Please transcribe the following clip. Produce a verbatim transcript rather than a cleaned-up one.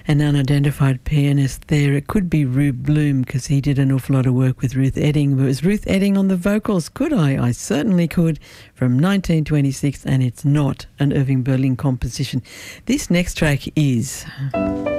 an unidentified pianist there. It could be Rube Bloom because he did an awful lot of work with Ruth Etting. But it was Ruth Etting on the vocals. Could I? I certainly could. From nineteen twenty-six, and it's not an Irving Berlin composition. This next track is...